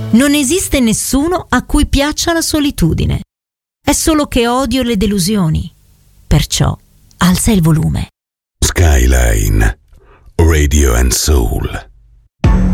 Non esiste nessuno a cui piaccia la solitudine. È solo che odio le delusioni. Perciò alza il volume. Skyline Radio and Soul.